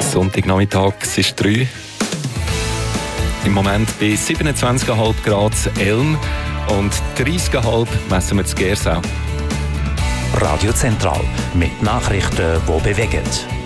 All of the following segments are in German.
Sonntagnachmittag, es ist 3. Im Moment bei 27,5 Grad Elm und 30,5 messen wir zu Gersau. Radio Zentral mit Nachrichten, die bewegen.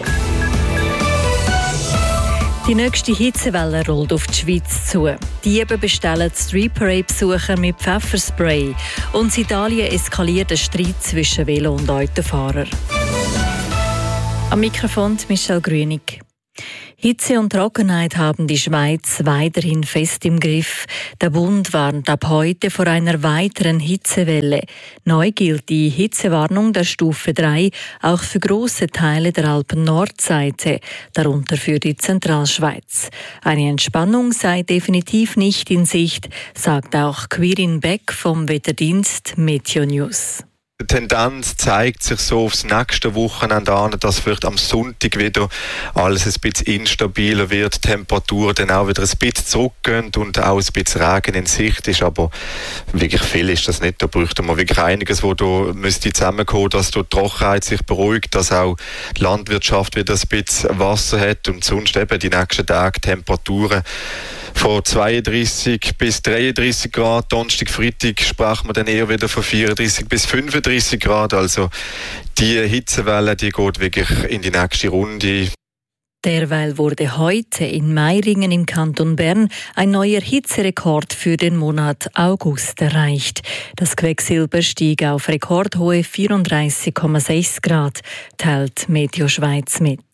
Die nächste Hitzewelle rollt auf die Schweiz zu. Diebe bestellen Street Parade-Besucher mit Pfefferspray. Und in Italien eskaliert ein Streit zwischen Velo- und Autofahrern. Am Mikrofon Michelle Grünig. Hitze und Trockenheit haben die Schweiz weiterhin fest im Griff. Der Bund warnt ab heute vor einer weiteren Hitzewelle. Neu gilt die Hitzewarnung der Stufe 3 auch für grosse Teile der Alpen-Nordseite, darunter für die Zentralschweiz. Eine Entspannung sei definitiv nicht in Sicht, sagt auch Quirin Beck vom Wetterdienst Meteo News. Die Tendenz zeigt sich so aufs nächste Wochenende an, dass vielleicht am Sonntag wieder alles ein bisschen instabiler wird, die Temperatur dann auch wieder ein bisschen zurückgehen und auch ein bisschen Regen in Sicht ist, aber wirklich viel ist das nicht. Da bräuchte man wirklich einiges, wo da müsste zusammenkommen, dass die Trockenheit sich beruhigt, dass auch die Landwirtschaft wieder ein bisschen Wasser hat und sonst eben die nächsten Tage Temperaturen von 32 bis 33 Grad. Donnerstag, Freitag sprechen wir dann eher wieder von 34 bis 35 Grad. Also die Hitzewelle, die geht wirklich in die nächste Runde. Derweil wurde heute in Meiringen im Kanton Bern ein neuer Hitzerekord für den Monat August erreicht. Das Quecksilber stieg auf rekordhohe 34,6 Grad, teilt Meteo Schweiz mit.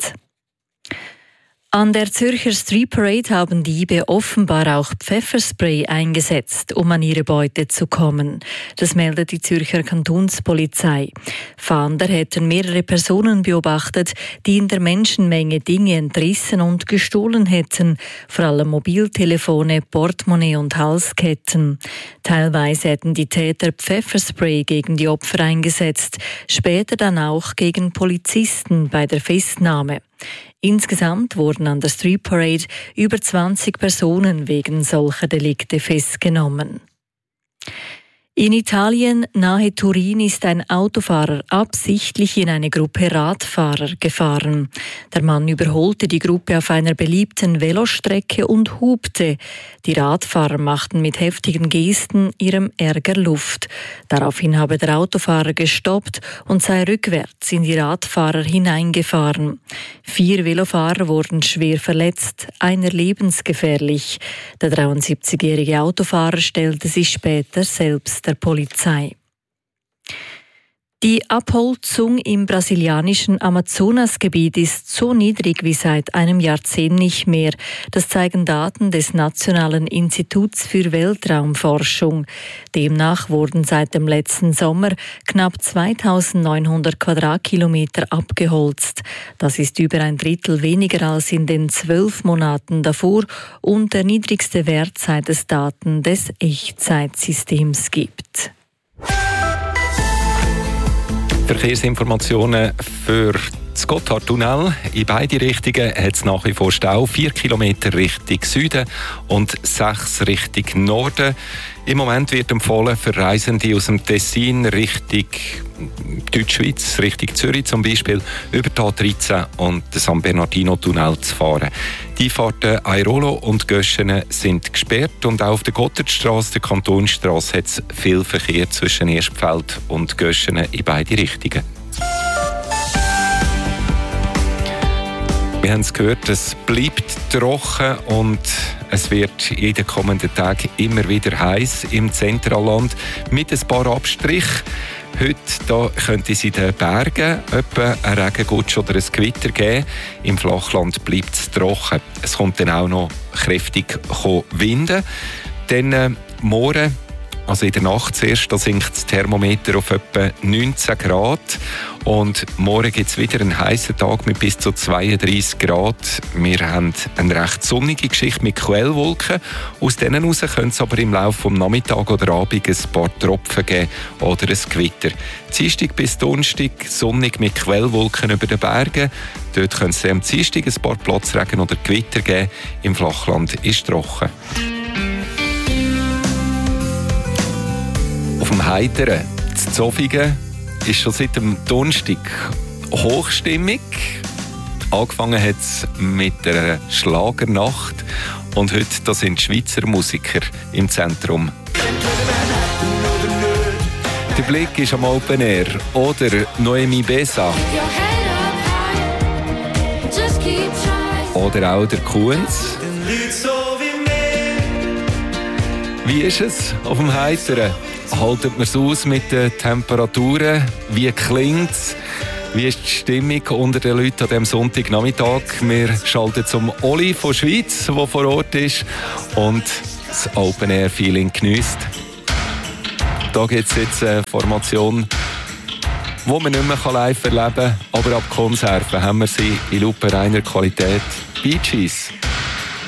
An der Zürcher Street Parade haben Diebe offenbar auch Pfefferspray eingesetzt, um an ihre Beute zu kommen. Das meldet die Zürcher Kantonspolizei. Fahnder hätten mehrere Personen beobachtet, die in der Menschenmenge Dinge entrissen und gestohlen hätten, vor allem Mobiltelefone, Portemonnaie und Halsketten. Teilweise hätten die Täter Pfefferspray gegen die Opfer eingesetzt, später dann auch gegen Polizisten bei der Festnahme. Insgesamt wurden an der Street Parade über 20 Personen wegen solcher Delikte festgenommen. In Italien, nahe Turin, ist ein Autofahrer absichtlich in eine Gruppe Radfahrer gefahren. Der Mann überholte die Gruppe auf einer beliebten Velostrecke und hupte. Die Radfahrer machten mit heftigen Gesten ihrem Ärger Luft. Daraufhin habe der Autofahrer gestoppt und sei rückwärts in die Radfahrer hineingefahren. 4 Velofahrer wurden schwer verletzt, einer lebensgefährlich. Der 73-jährige Autofahrer stellte sich später selbst der Polizei. Die Abholzung im brasilianischen Amazonasgebiet ist so niedrig wie seit einem Jahrzehnt nicht mehr. Das zeigen Daten des Nationalen Instituts für Weltraumforschung. Demnach wurden seit dem letzten Sommer knapp 2900 Quadratkilometer abgeholzt. Das ist über ein Drittel weniger als in den 12 Monaten davor und der niedrigste Wert, seit es Daten des Echtzeitsystems gibt. Verkehrsinformationen für das Gotthardtunnel. In beide Richtungen hat es nach wie vor Stau. 4 Kilometer Richtung Süden und 6 Richtung Norden. Im Moment wird empfohlen, für Reisende aus dem Tessin Richtung Deutschschweiz, Richtung Zürich zum Beispiel, über die A13 und den San Bernardino-Tunnel zu fahren. Die Fahrten Airolo und Göschene sind gesperrt und auch auf der Gotthardstrasse, der Kantonsstrasse, hat es viel Verkehr zwischen Erstfeld und Göschene in beide Richtungen. Wir haben es gehört, es bleibt trocken und es wird in den kommenden Tagen immer wieder heiß im Zentralland mit ein paar Abstrichen. Heute da könnte es in den Bergen etwa ein Regengutsch oder ein Gewitter geben. Im Flachland bleibt es trocken. Es kommt dann auch noch kräftig winden. Dann morgen, also in der Nacht zuerst, da sinkt das Thermometer auf etwa 19 Grad. Und morgen gibt es wieder einen heißen Tag mit bis zu 32 Grad. Wir haben eine recht sonnige Geschichte mit Quellwolken. Aus denen heraus können es aber im Laufe des Nachmittags oder Abends ein paar Tropfen geben oder ein Gewitter. Dienstag bis Donnerstag sonnig mit Quellwolken über den Bergen. Dort können es am Dienstag ein paar Platzregen oder Gewitter geben. Im Flachland ist es trocken. Auf dem Heiteren, in Zofingen, ist schon seit dem Donnerstag hochstimmig. Angefangen hat es mit der Schlagernacht und heute da sind Schweizer Musiker im Zentrum. Der Blick ist am Open Air oder Noemi Besa oder auch der Kunz. Wie ist es auf dem Heiteren? Haltet man es aus mit den Temperaturen? Wie klingt es? Wie ist die Stimmung unter den Leuten an diesem Sonntagnachmittag? Wir schalten zum Oli von Schweiz, der vor Ort ist und das Open-Air-Feeling geniesst. Da gibt es jetzt eine Formation, die man nicht mehr live erleben kann, aber ab Konserven haben wir sie in lupenreiner Qualität. Bee Gees.